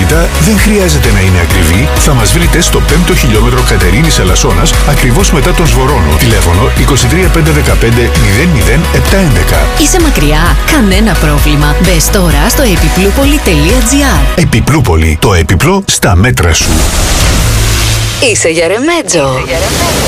ποιότητα δεν χρειάζεται να είναι ακριβή. Θα μας βρείτε στο 5ο χιλιόμετρο Κατερίνης Ελασσόνας, ακριβώς μετά τον Σβορώνο. Τηλέφωνο 23 515 00 711. Είσαι μακριά? Κανένα πρόβλημα. Μπες τώρα στο επιπλούπολη.gr. Επιπλούπολη. Το επιπλό στα μέτρα σου. Είσαι Γερεμέτζο.